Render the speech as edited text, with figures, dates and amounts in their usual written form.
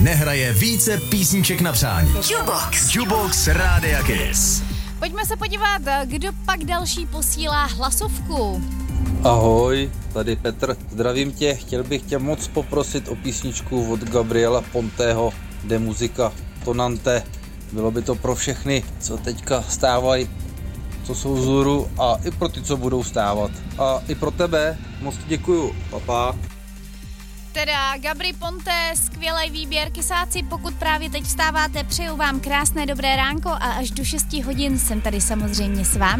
nehraje více písniček na přání. Jukebox Rádia Kiss. Pojďme se podívat, kdo pak další posílá hlasovku. Ahoj, tady Petr, zdravím tě, chtěl bych tě moc poprosit o písničku od Gabriela Ponteho, De Musica Tonante. Bylo by to pro všechny, co teďka stávají, co jsou vzhůru, a i pro ty, co budou stávat. A i pro tebe, moc děkuju, papa. Teda Gabri Ponte, skvělý výběr. Kysáci, pokud právě teď vstáváte, přeju vám krásné dobré ránko a až do 6 hodin jsem tady samozřejmě s vámi.